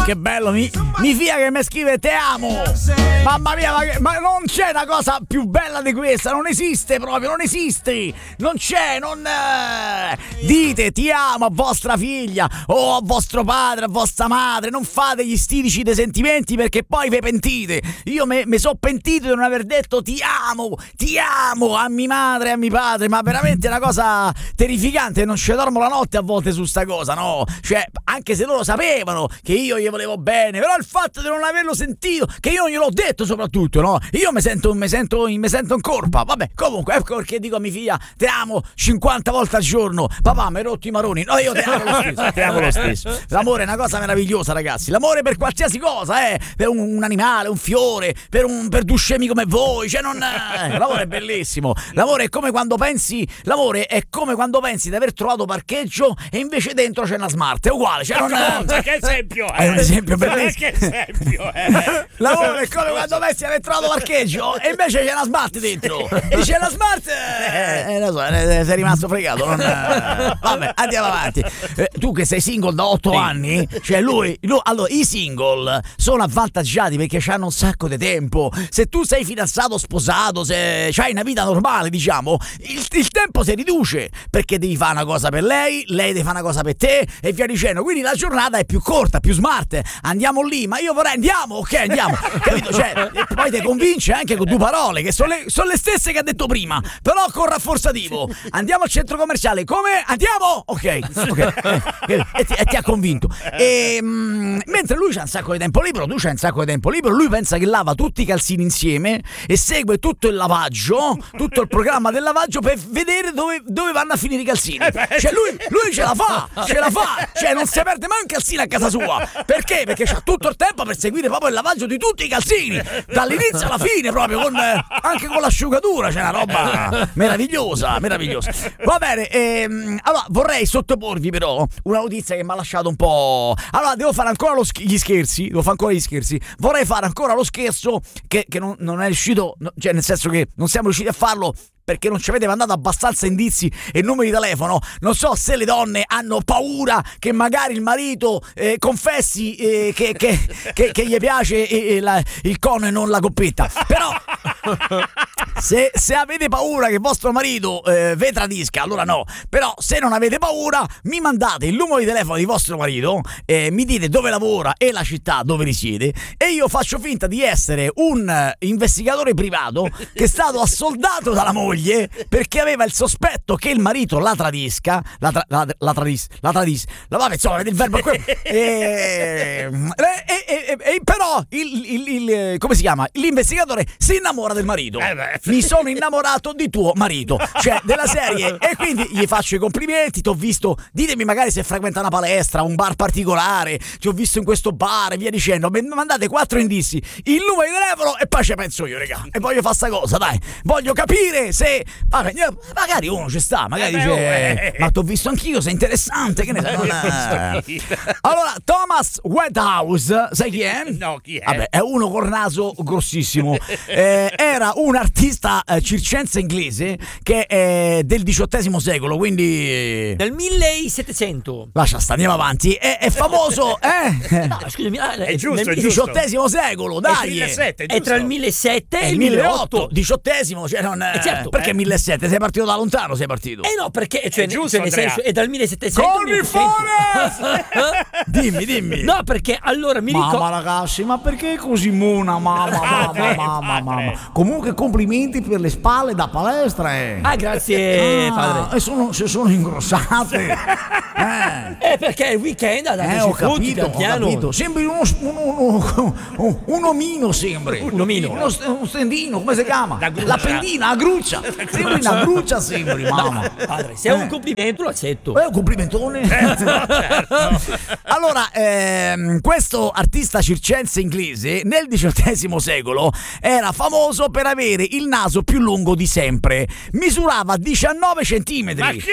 che bello, mi fia che mi scrive te amo. Mamma mia, ma non c'è una cosa più bella di questa, non esiste proprio, non esiste. Non c'è, dite ti amo a vostra figlia o a vostro padre, a vostra madre, non fate gli stilici dei sentimenti perché poi vi pentite. Io mi sono pentito di non aver detto ti amo a mia madre e a mio padre, ma veramente è una cosa terrificante, non ci dormo la notte a volte su sta cosa, no? Cioè, anche se loro sapevano che io gli volevo bene, però il fatto di non averlo sentito, che io non gliel'ho detto soprattutto, no? Io mi sento in colpa. Vabbè, comunque, ecco perché dico a mia figlia te amo 50 volte al giorno. Papà, mi hai rotto i maroni. No, io te amo lo stesso. L'amore è una cosa meravigliosa, ragazzi. L'amore per qualsiasi cosa, per un animale, un fiore, per due scemi come voi. Cioè, l'amore è bellissimo. L'amore è come quando pensi di aver trovato parcheggio e invece dentro c'è una Smart. È uguale. Cioè, che esempio è un esempio bellissimo. Che esempio L'amore è come quando pensi di aver trovato parcheggio e invece c'è una Smart dentro. Dice la Smart, lo so, sei rimasto fregato. Vabbè, andiamo avanti. Tu che sei single da 8 anni, cioè lui, allora i single sono avvantaggiati perché hanno un sacco di tempo. Se tu sei fidanzato, sposato, se hai una vita normale, diciamo, il tempo si riduce perché devi fare una cosa per lei deve fare una cosa per te e via dicendo. Quindi la giornata è più corta, più smart. Andiamo lì, ma io vorrei andiamo, capito? Cioè, e poi ti convince anche con due parole che sono le stesse che ha detto prima, però con rafforzativo. Andiamo al centro commerciale, come? Andiamo? Ok. E ti ha convinto. Mentre lui c'ha un sacco di tempo libero, tu c'hai un sacco di tempo libero, lui pensa che lava tutti i calzini insieme e segue tutto il lavaggio, tutto il programma del lavaggio per vedere dove vanno a finire i calzini. Cioè lui ce la fa, cioè non si perde mai un calzino a casa sua. Perché? Perché c'ha tutto il tempo per seguire proprio il lavaggio di tutti i calzini, dall'inizio alla fine, proprio anche con l'asciugatura. C'è una roba meravigliosa. Va bene, allora vorrei sottoporvi però una notizia che mi ha lasciato un po'. Allora devo fare ancora gli scherzi. Vorrei fare ancora lo scherzo che non è riuscito, cioè nel senso che non siamo riusciti a farlo perché non ci avete mandato abbastanza indizi e numeri di telefono. Non so se le donne hanno paura che magari il marito confessi che gli piace il cono e non la coppetta. Però se avete paura che vostro marito vi tradisca, allora no. Però se non avete paura, mi mandate il numero di telefono di vostro marito, mi dite dove lavora e la città dove risiede e io faccio finta di essere un investigatore privato che è stato assoldato dalla moglie perché aveva il sospetto che il marito la tradisca. Vabbè, insomma, il verbo però come si chiama? L'investigatore si innamora del marito. Mi sono innamorato di tuo marito, cioè della serie, e quindi gli faccio i complimenti. Ti ho visto, ditemi magari se frequenta una palestra, un bar particolare, ti ho visto in questo bar e via dicendo. Mandate 4 indizi, il numero di telefono e poi ci penso io, raga, e voglio fare sta cosa, dai, voglio capire se magari uno ci sta, magari dice ma t'ho visto anch'io, sei interessante, che ne sai. Allora, Thomas Whitehouse, sai chi è? No, chi è? Vabbè, è uno col naso grossissimo. Era un artista circense inglese che è del XVIII secolo, quindi del 1700. Lascia sta, andiamo avanti. È famoso, No, scusami, è giusto, nel è giusto. XVIII secolo, dai. 1700, è tra il 1700 e il 1800. XVIII, cioè non certo. perché 1700? Sei partito da lontano, sei partito. No, perché È giusto, nel Andrea. senso è dal 1700 al Corri 1800. Dimmi. No, perché allora mi ricordo. Mamma ragazzi, ma perché così mona? Mamma. Comunque complimenti per le spalle da palestra. Grazie padre. E sono ingrossate. Perché il weekend ha dato Ho capito. Sembri un omino, sembri. Un omino. Un stendino, come si chiama? La pendina, la gruccia. Sembri una gruccia, sembri, mamma. Padre, se è un complimento lo accetto. È un complimentone. certo. Allora, questo artista circense inglese nel XVIII secolo era famoso per avere il naso più lungo di sempre. Misurava 19 centimetri. Ma chi?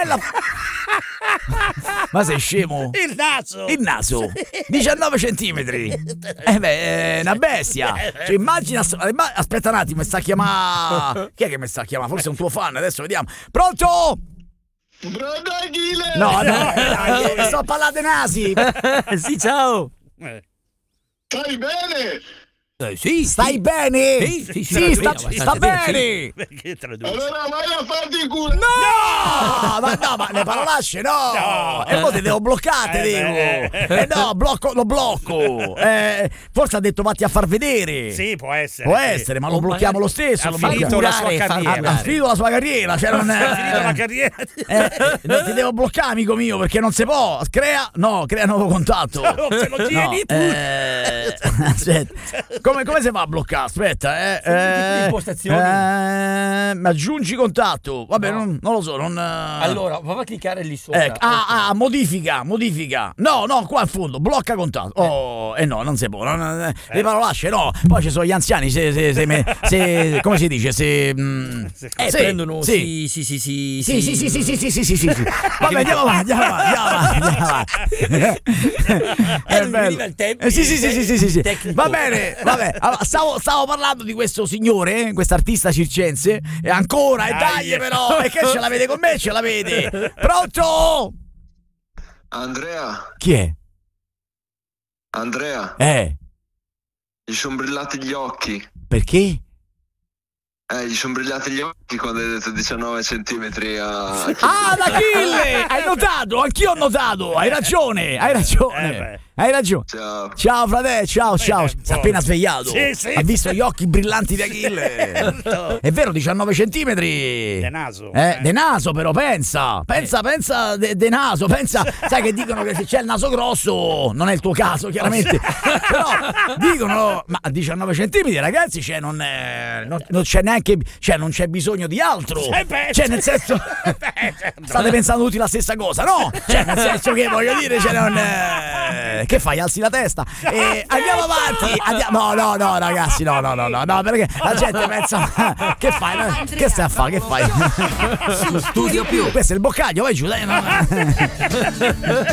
Ma sei scemo? Il naso 19 centimetri. È una bestia. Cioè, immagina. Aspetta un attimo, mi sta a chiamare. Chi è che mi sta a chiamare? Forse è un tuo fan, adesso vediamo. Pronto? Pronto Achille? No, sto a parlare dei nasi. Sì, ciao. Stai bene? Sì. Stai bene? Sì, sta bene. Perché traduci? Allora vai a farti il culo. No, ma le parolacce no. E poi ti devo bloccare, devo. No, lo blocco. Forse ha detto vatti a far vedere. Sì, può essere. Può essere, ma lo blocchiamo lo stesso. Ha lo finito la sua curare, carriera. Ha finito la sua carriera, cioè non Ha finito la carriera. non ti devo bloccare, amico mio, perché non si può. Crea nuovo contatto. Non te lo tieni tu. Aspetta. Come si fa a bloccare? Aspetta, Impostazioni. aggiungi contatto. Vabbè, No. non lo so. Allora, va a cliccare lì sopra. Modifica. No, qua in fondo, blocca contatto. No, non si può. Le parolacce, no. Poi ci sono gli anziani. Come si dice? Prendono. Sì. Sì. Vabbè, andiamo avanti. È bello. Il tempo. Sì. Tecnico. Va bene, vabbè. Allora, stavo parlando di questo signore, quest'artista circense. E ancora, dai però. E che ce l'avete con me? Ce l'avete. Pronto? Andrea, Chi è? gli sono brillati gli occhi. Perché? Gli sono brillati gli occhi quando hai detto 19 centimetri a... D'Achille! Hai notato? Anch'io ho notato. Hai ragione. Hai ragione. Ciao fratello, ciao. Si è appena svegliato. Sì. Ha visto gli occhi brillanti di Achille. È vero, 19 centimetri. De naso. De naso, però pensa de naso. Pensa, sai che dicono che se c'è il naso grosso, non è il tuo caso, chiaramente. Però dicono, ma a 19 centimetri, ragazzi, cioè non c'è neanche, cioè non c'è bisogno di altro. Cioè, nel senso, state pensando tutti la stessa cosa, no? Cioè, nel senso che voglio dire, cioè non. Che fai? Alzi la testa e andiamo avanti. No, ragazzi, no, perché la gente pensa che fai? Che stai a fare? Che fai? Su Studio Più. Questo è il boccaglio, vai giù, dai.